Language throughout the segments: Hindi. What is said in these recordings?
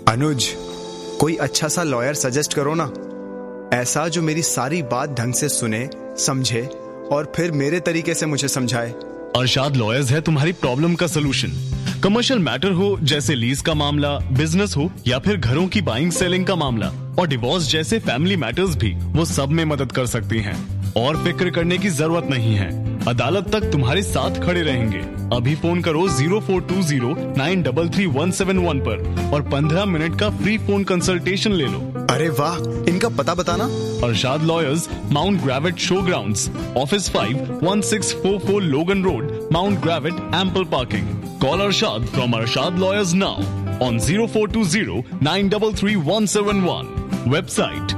अनुज, कोई अच्छा सा लॉयर सजेस्ट करो ना, ऐसा जो मेरी सारी बात ढंग से सुने, समझे और फिर मेरे तरीके से मुझे समझाए। अरशाद लॉयर्स है तुम्हारी प्रॉब्लम का सलूशन। कमर्शियल मैटर हो जैसे लीज का मामला, बिजनेस हो या फिर घरों की बाइंग सेलिंग का मामला और डिवोर्स जैसे फैमिली मैटर्स भी, वो सब में मदद कर सकती हैं। और फिक्र करने की जरूरत नहीं है, अदालत तक तुम्हारे साथ खड़े रहेंगे। अभी फोन करो 0420933171 पर और 15 मिनट का फ्री फोन कंसल्टेशन ले लो। अरे वाह, इनका पता बताना। Arshad lawyers, mount ग्रेविट show grounds, office 5, 1644 लोगन road, mount ग्रेविट, ample parking. Call Arshad from Arshad Lawyers now on 0420933171. Website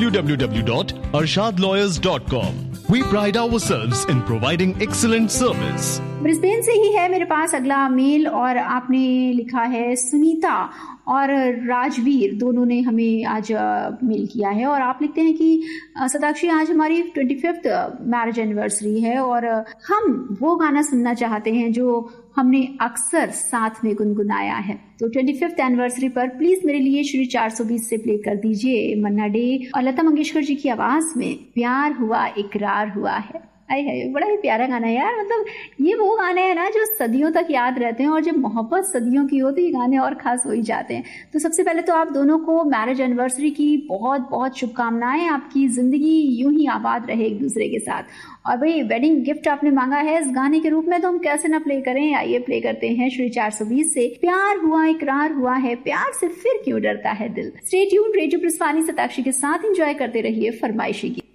www.arshadlawyers.com. We pride ourselves in providing excellent service. Brisbane से ही है मेरे पास अगला मेल और आपने लिखा है सुनीता और राजवीर, दोनों ने हमें आज मेल किया है और आप लिखते हैं कि सताक्षी, आज हमारी 25th मैरिज एनिवर्सरी है और हम वो गाना सुनना चाहते हैं जो हमने अक्सर साथ में गुनगुनाया है। तो 25th एनिवर्सरी पर प्लीज मेरे लिए श्री 420 से प्ले कर दीजिए मन्ना डे और लता मंगेशकर जी की आवाज में प्यार हुआ इकरार हुआ है। है बड़ा ही प्यारा गाना है यार। मतलब ये वो गाने हैं ना जो सदियों तक याद रहते हैं और जब मोहब्बत सदियों की हो तो ये गाने और खास हो ही जाते हैं। तो सबसे पहले तो आप दोनों को मैरिज एनिवर्सरी की बहुत बहुत शुभकामनाएं। आपकी जिंदगी यूं ही आबाद रहे एक दूसरे के साथ। और भाई वेडिंग गिफ्ट आपने मांगा है इस गाने के रूप में, तो हम कैसे ना प्ले करें। आइए प्ले करते हैं श्री 420 से प्यार हुआ इकरार हुआ है, प्यार से फिर क्यों डरता है दिल। स्टे ट्यून्ड, रेडियो प्रिस्वानी सताक्षी के साथ एंजॉय करते रहिए फरमाइशी की।